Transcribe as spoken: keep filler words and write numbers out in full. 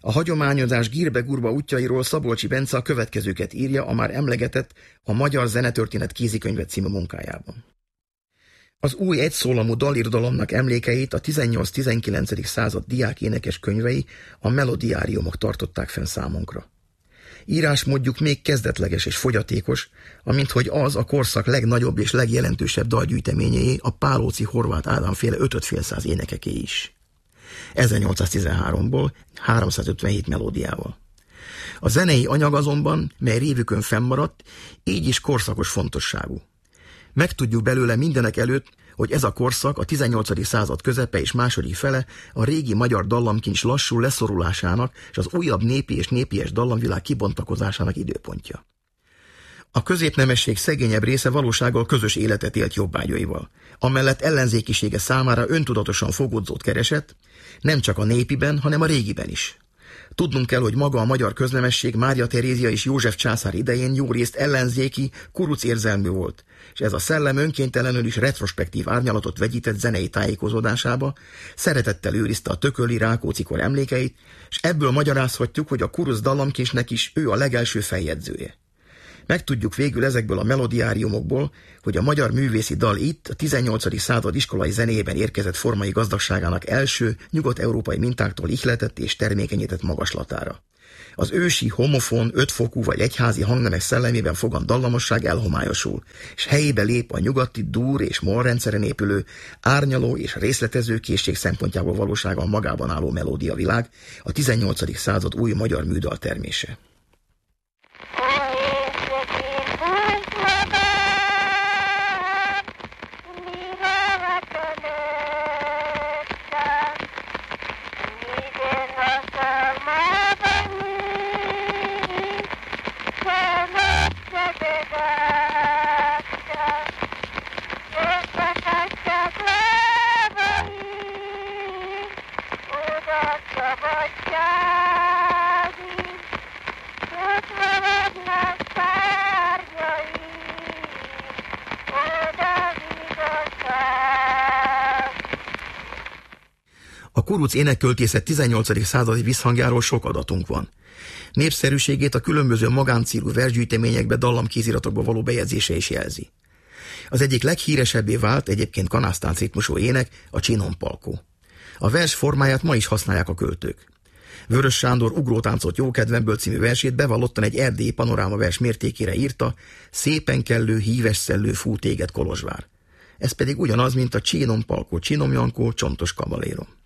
A hagyományozás gírbe-gurba útjairól Szabolcsi Bence a következőket írja a már emlegetett A Magyar Zenetörténet kézikönyve című munkájában. Az új egyszólamú dalirodalomnak emlékeit a tizennyolc-tizenkilencedik század diákénekes könyvei, a melodiáriumok tartották fenn számunkra. Írásmódjuk még kezdetleges és fogyatékos, aminthogy az a korszak legnagyobb és legjelentősebb dalgyűjteményéé, a Pálóci Horváth Ádámféle ötöt-félszáz énekeké is. ezernyolcszáztizenháromból háromszázötvenhét melódiával. A zenei anyag azonban, mely révükön fennmaradt, így is korszakos fontosságú. Megtudjuk belőle mindenek előtt, hogy ez a korszak a tizennyolcadik század közepe és második fele a régi magyar dallamkincs lassú leszorulásának és az újabb népi és népies dallamvilág kibontakozásának időpontja. A középnemesség szegényebb része valósággal közös életet élt jobbágyaival, amellett ellenzékisége számára öntudatosan fogódzót keresett, nem csak a népiben, hanem a régiben is. Tudnunk kell, hogy maga a magyar köznemesség Mária Terézia és József császár idején jó részt ellenzéki, kuruc érzelmű volt, és ez a szellem önkéntelenül is retrospektív árnyalatot vegyített zenei tájékozódásába, szeretettel őrizte a tököli Rákóczi-kor emlékeit, és ebből magyarázhatjuk, hogy a kuruc dallamkincsnek is ő a legelső feljegyzője. Megtudjuk végül ezekből a melodiáriumokból, hogy a magyar művészi dal itt a tizennyolcadik század iskolai zenéjében érkezett formai gazdagságának első nyugat-európai mintáktól ihletett és termékenyített magaslatára. Az ősi, homofon, ötfokú vagy egyházi hangnemek szellemében fogant dallamosság elhomályosul, és helyébe lép a nyugati dur és moll rendszeren épülő, árnyaló és részletező készség szempontjából valósággal magában álló melódiavilág, a tizennyolcadik század új magyar műdal termése. A kuruc énekköltészet tizennyolcadik századi visszhangjáról sok adatunk van. Népszerűségét a különböző magáncélú versgyűjteményekbe, dallamkéziratokba való bejegyzése is jelzi. Az egyik leghíresebbé vált, egyébként kanásztánc ritmusú ének, a Csinon-Palkó. A vers formáját ma is használják a költők. Vörös Sándor Ugrótáncot jókedvemből című versét bevallottan egy erdélyi panoráma vers mértékére írta: szépen kellő, híves szellő fú téged Kolozsvár. Ez pedig ugyanaz, mint a Csinon-Palkó, Csinom Jankó, Csontos Kabalérom.